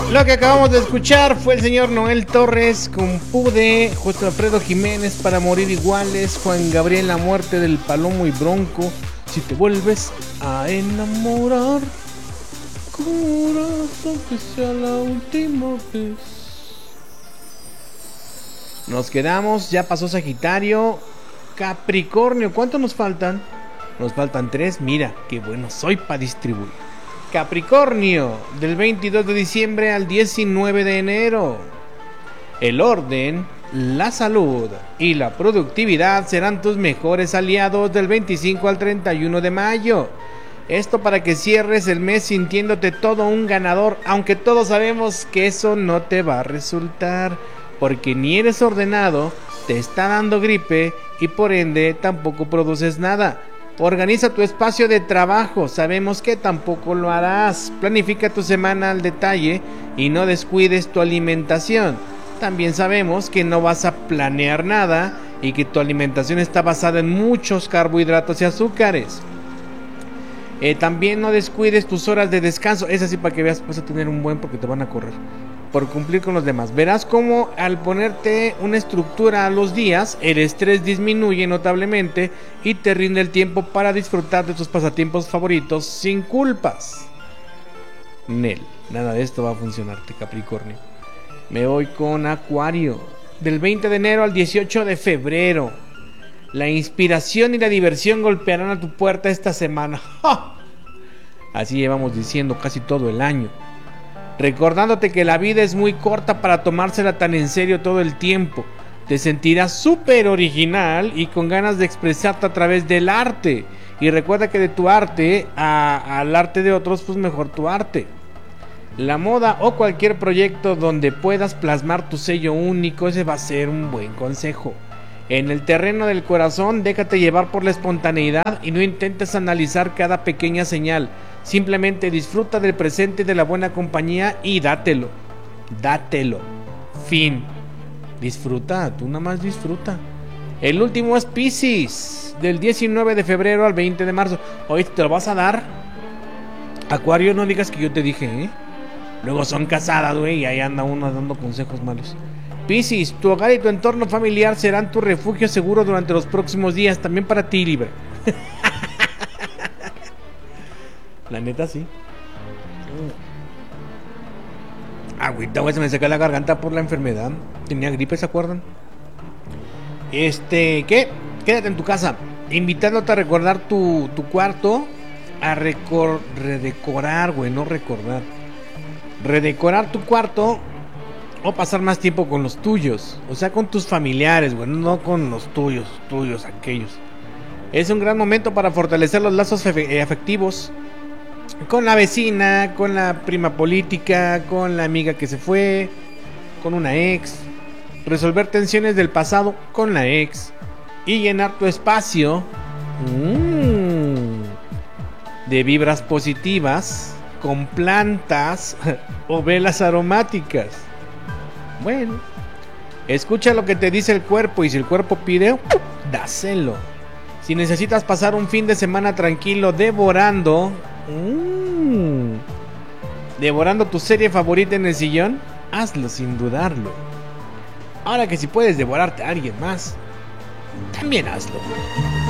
Lo que acabamos de escuchar fue el señor Noel Torres con Pude, José Alfredo Jiménez, Para Morir Iguales, Juan Gabriel, La Muerte del Palomo y Bronco, Si te vuelves a enamorar, corazón que sea la última vez. Nos quedamos, ya pasó Sagitario, Capricornio, ¿cuántos nos faltan? Nos faltan 3, mira, qué bueno soy para distribuir. Capricornio, del 22 de diciembre al 19 de enero. El orden, la salud y la productividad serán tus mejores aliados del 25 al 31 de mayo. Esto para que cierres el mes sintiéndote todo un ganador, aunque todos sabemos que eso no te va a resultar, porque ni eres ordenado, te está dando gripe y por ende tampoco produces nada. Organiza tu espacio de trabajo, sabemos que tampoco lo harás. Planifica tu semana al detalle y no descuides tu alimentación. También sabemos que no vas a planear nada y que tu alimentación está basada en muchos carbohidratos y azúcares. También no descuides tus horas de descanso. Es así para que veas, vas a tener un buen porque te van a correr por cumplir con los demás. Verás cómo al ponerte una estructura a los días, el estrés disminuye notablemente y te rinde el tiempo para disfrutar de tus pasatiempos favoritos sin culpas. Nel, nada de esto va a funcionarte, Capricornio. Me voy con Acuario, del 20 de enero al 18 de febrero. La inspiración y la diversión golpearán a tu puerta esta semana. ¡Ja! Así llevamos diciendo casi todo el año. Recordándote que la vida es muy corta para tomársela tan en serio todo el tiempo. Te sentirás súper original y con ganas de expresarte a través del arte. Y recuerda que de tu arte al arte de otros, pues mejor tu arte. La moda o cualquier proyecto donde puedas plasmar tu sello único, ese va a ser un buen consejo. En el terreno del corazón, déjate llevar por la espontaneidad y no intentes analizar cada pequeña señal. Simplemente disfruta del presente y de la buena compañía y dátelo. Dátelo. Fin. Disfruta, tú nada más disfruta. El último es Piscis, del 19 de febrero al 20 de marzo. Hoy te lo vas a dar. Acuario, no digas que yo te dije, ¿eh? Luego son casadas, güey, y ahí anda uno dando consejos malos. Piscis, tu hogar y tu entorno familiar serán tu refugio seguro durante los próximos días. También para ti, Libra. La neta, sí. Agüita, güey, se me seca la garganta por la enfermedad. Tenía gripe, ¿se acuerdan? ¿Qué? Quédate en tu casa, invitándote a recordar tu cuarto. A redecorar, güey, no recordar. Redecorar tu cuarto o pasar más tiempo con los tuyos. O sea, con tus familiares, güey, no con los tuyos, aquellos. Es un gran momento para fortalecer los lazos afectivos. Con la vecina, con la prima política, con la amiga que se fue, con una ex. Resolver tensiones del pasado con la ex. Y llenar tu espacio de vibras positivas con plantas o velas aromáticas. Bueno, escucha lo que te dice el cuerpo y si el cuerpo pide, dáselo. Si necesitas pasar un fin de semana tranquilo devorando tu serie favorita en el sillón, hazlo sin dudarlo. Ahora que si puedes devorarte a alguien más, también hazlo.